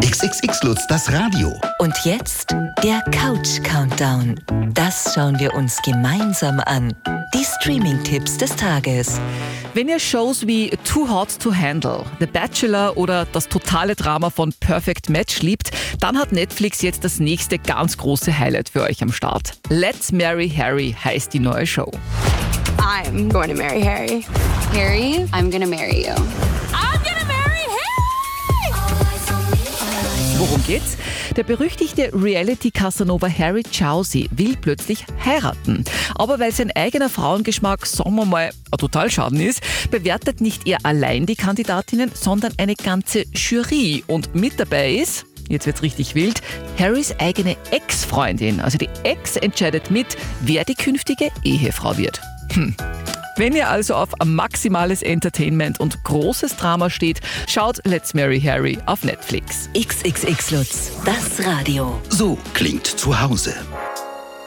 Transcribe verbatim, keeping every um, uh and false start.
X X X Lutz, das Radio. Und jetzt der Couch-Countdown. Das schauen wir uns gemeinsam an. Die Streaming-Tipps des Tages. Wenn ihr Shows wie Too Hot to Handle, The Bachelor oder das totale Drama von Perfect Match liebt, dann hat Netflix jetzt das nächste ganz große Highlight für euch am Start. Let's Marry Harry heißt die neue Show. I'm going to marry Harry. Harry, I'm gonna marry you. I'm gonna marry Harry! Worum geht's? Der berüchtigte Reality-Casanova Harry Jowsey will plötzlich heiraten. Aber weil sein eigener Frauengeschmack, sagen wir mal, ein Totalschaden ist, bewertet nicht er allein die Kandidatinnen, sondern eine ganze Jury. Und mit dabei ist, jetzt wird's richtig wild, Harrys eigene Ex-Freundin. Also die Ex entscheidet mit, wer die künftige Ehefrau wird. Hm. Wenn ihr also auf maximales Entertainment und großes Drama steht, schaut Let's Marry Harry auf Netflix. X X X Lutz, das Radio. So klingt zu Hause.